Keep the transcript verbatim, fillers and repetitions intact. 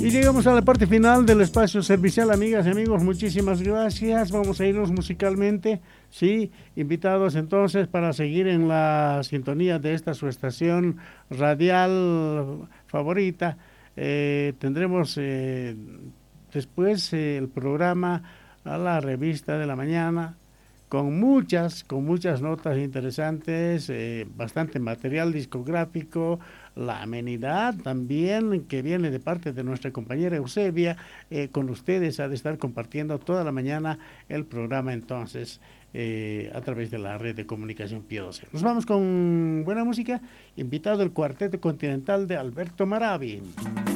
Y llegamos a la parte final del espacio servicial, amigas y amigos, muchísimas gracias. Vamos a irnos musicalmente, sí, invitados entonces para seguir en la sintonía de esta su estación radial favorita. Eh, tendremos eh, después eh, el programa a la revista de la mañana, con muchas, con muchas notas interesantes, eh, bastante material discográfico, la amenidad también que viene de parte de nuestra compañera Eusebia, eh, con ustedes ha de estar compartiendo toda la mañana el programa entonces eh, a través de la red de comunicación Pío doce. Nos vamos con buena música, invitado el Cuarteto Continental de Alberto Maravi.